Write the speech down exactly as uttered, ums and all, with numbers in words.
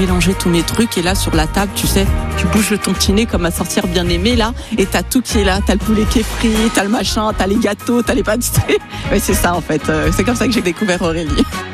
mélanger tous mes trucs. Et là, sur la table, tu sais, tu bouges ton petit nez comme à sortir bien aimé, là. Et t'as tout qui est là. T'as le poulet qui est frit, t'as le machin, t'as les gâteaux, t'as les pâtisseries. Ouais, c'est ça, en fait. C'est comme ça que j'ai découvert Aurélie.